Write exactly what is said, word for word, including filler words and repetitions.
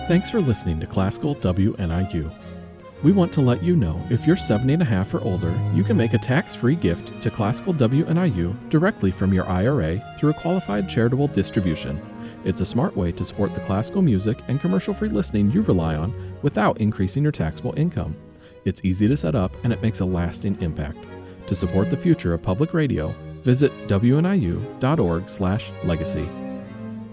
Thanks for listening to Classical W N I U. We want to let you know if you're seventy and a half or older, you can make a tax-free gift to Classical W N I U directly from your I R A through a qualified charitable distribution. It's a smart way to support the classical music and commercial-free listening you rely on without increasing your taxable income. It's easy to set up and it makes a lasting impact. To support the future of public radio, visit W N I U dot org slash legacy.